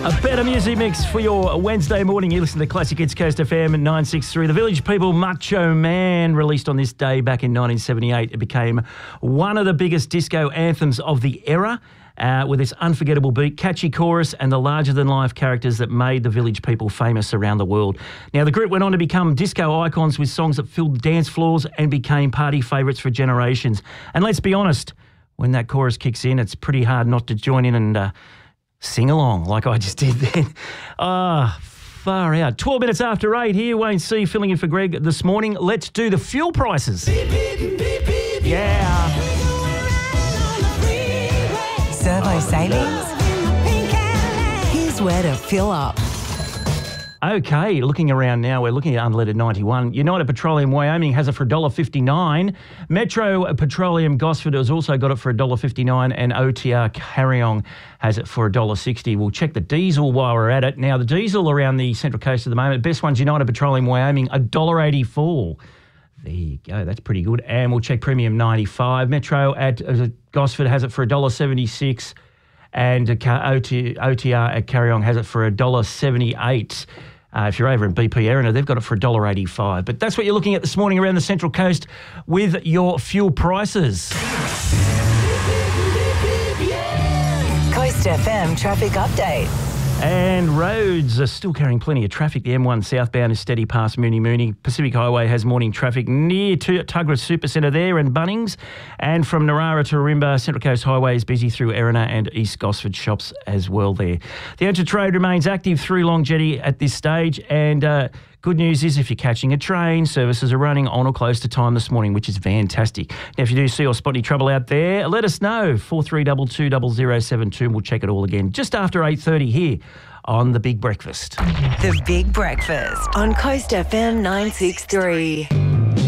A better music mix for your Wednesday morning. You listen to Classic Hits Coast FM at 963. The Village People Macho Man, released on this day back in 1978. It became one of the biggest disco anthems of the era, with its unforgettable beat, catchy chorus, and the larger-than-life characters that made the Village People famous around the world. Now, the group went on to become disco icons with songs that filled dance floors and became party favourites for generations. And let's be honest, when that chorus kicks in, it's pretty hard not to join in and sing along like I just did then. Far out. 12 minutes after 8 here. Wayne C filling in for Greg this morning. Let's do the fuel prices. Yeah. Servo Savings. Here's where to fill up. Okay, looking around now, we're looking at unleaded 91. United Petroleum Wyoming has it for $1.59. Metro Petroleum Gosford has also got it for $1.59, and OTR Carryong has it for $1.60. We'll check the diesel while we're at it. Now, the diesel around the Central Coast at the moment, best one's United Petroleum Wyoming, $1.84. There you go, that's pretty good. And we'll check Premium 95. Metro at Gosford has it for $1.76. And OTR at Carryong has it for $1.78. If you're over in BP Erina, they've got it for $1.85. But that's what you're looking at this morning around the Central Coast with your fuel prices. Coast FM traffic update. And roads are still carrying plenty of traffic. The M1 southbound is steady past Mooney. Pacific Highway has morning traffic near to Tuggerah Supercentre there and Bunnings. And from Narara to Ourimbah, Central Coast Highway is busy through Erina and East Gosford shops as well there. The Orchard Road remains active through Long Jetty at this stage. And good news is if you're catching a train, services are running on or close to time this morning, which is fantastic. Now, if you do see or spot any trouble out there, let us know. 4322 0072 and we'll check it all again just after 8:30 here on The Big Breakfast. The Big Breakfast on Coast FM 963.